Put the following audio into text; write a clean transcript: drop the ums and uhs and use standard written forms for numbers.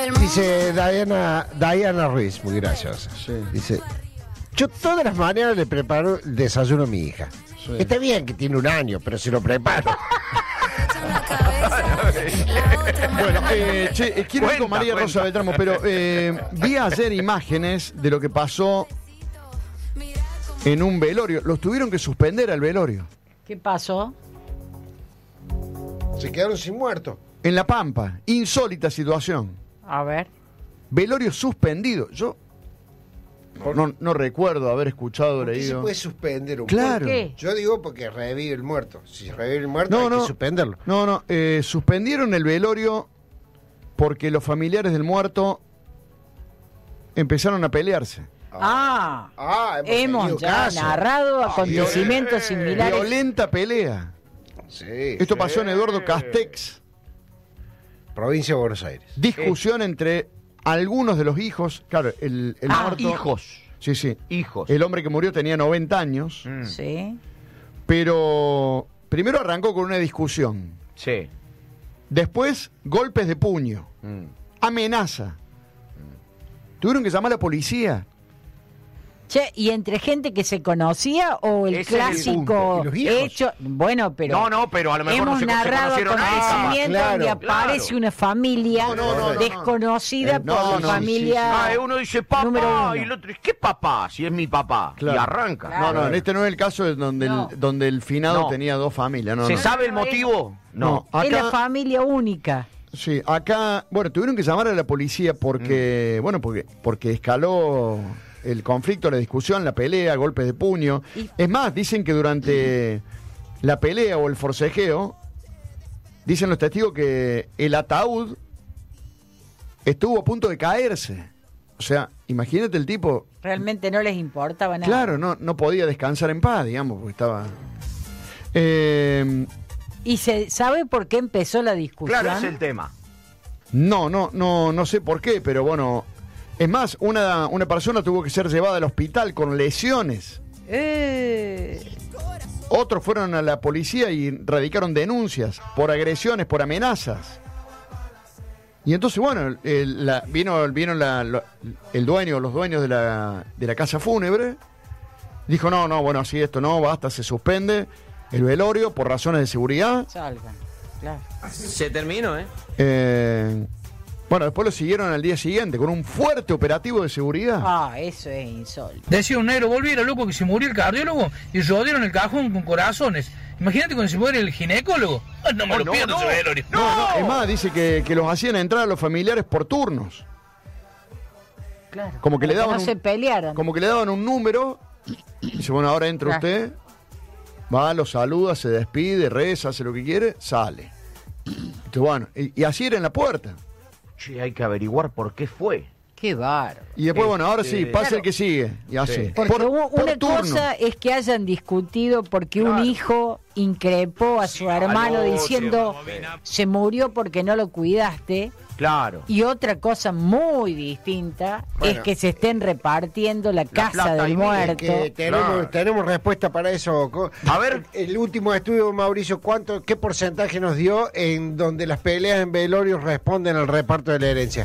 Dice Diana Ruiz, muy graciosa. Sí. Dice, yo todas las mañanas le preparo el desayuno a mi hija. Sí. Está bien que tiene 1 año, pero si lo preparo. Bueno, quiero ir con María Rosa Beltramo, pero vi ayer imágenes de lo que pasó en un velorio. Los tuvieron que suspender al velorio. ¿Qué pasó? Se quedaron sin muertos. En La Pampa, insólita situación. A ver. Velorio suspendido. Yo no recuerdo haber escuchado o ¿Por qué se leído. puede suspender un Claro. ¿Por qué? Yo digo porque revive el muerto. Si revive el muerto hay que suspenderlo. No, suspendieron el velorio porque los familiares del muerto empezaron a pelearse. Hemos ya casos. narrado acontecimientos similares. Violenta pelea. Sí, Esto pasó en Eduardo Castex. Provincia de Buenos Aires. Discusión entre algunos de los hijos. Claro, el muerto. Hijos. Sí. Hijos. El hombre que murió tenía 90 años. Sí. Pero primero arrancó con una discusión. Sí. Después, golpes de puño. Amenaza. Tuvieron que llamar a la policía. Che, ¿y entre gente que se conocía o el Ese es el clásico punto. ¿Y los hijos? hecho? Bueno, pero No, pero a lo mejor hemos no se narrado conocieron acontecimientos nada. donde Claro, aparece claro. una familia No. desconocida por la familia. Uno dice número papá uno. y el otro dice, ¿qué papá? Si es mi papá. Claro. Y arranca. Claro. No, este no es el caso de donde, No. donde el finado No. tenía 2 familias. No, ¿Se no. sabe el motivo? No. Es la Acá, familia única. sí, acá, bueno, tuvieron que llamar a la policía porque, porque escaló el conflicto, la discusión, la pelea, golpes de puño. Y- Es más, dicen que durante la pelea o el forcejeo, dicen los testigos que el ataúd estuvo a punto de caerse. O sea, imagínate el tipo, Realmente no les importaba nada. claro, no podía descansar en paz, digamos, porque estaba... ¿Y se sabe por qué empezó la discusión? Claro, es el tema. No sé por qué, pero bueno. Es más, una persona tuvo que ser llevada al hospital con lesiones. Otros fueron a la policía y radicaron denuncias por agresiones, por amenazas. Y entonces, bueno, vino el dueño, los dueños de la casa fúnebre. Dijo, bueno, así esto no, basta, se suspende el velorio por razones de seguridad. Salgan, claro. Se terminó, ¿eh? Bueno, después lo siguieron al día siguiente con un fuerte operativo de seguridad. Eso es insólito. Decía un negro, volviera loco que se murió el cardiólogo y rodearon el cajón con corazones. Imagínate cuando se muere el ginecólogo. No me lo pierdo ese velorio. No, es más, dice que los hacían entrar a los familiares por turnos. Claro. Como que le Para daban no se pelearan. Como que le daban un número. Dice, bueno, ahora entra Claro. usted. Va, lo saluda, se despide, reza, hace lo que quiere, sale. Entonces, bueno, y así era en la puerta. Che, hay que averiguar por qué fue. Qué bárbaro. Y después, bueno, ahora sí, pasa Claro. el que sigue. Y así. Sí. Porque Por una turno. cosa es que hayan discutido porque un Claro. hijo increpó a su hermano al otro, diciendo se murió porque no lo cuidaste. Claro. Y otra cosa muy distinta Bueno, es que se estén repartiendo la casa plata del y muerto. Que Claro. tenemos respuesta para eso. A ver. El último estudio, Mauricio, ¿qué porcentaje nos dio en donde las peleas en velorios responden al reparto de la herencia?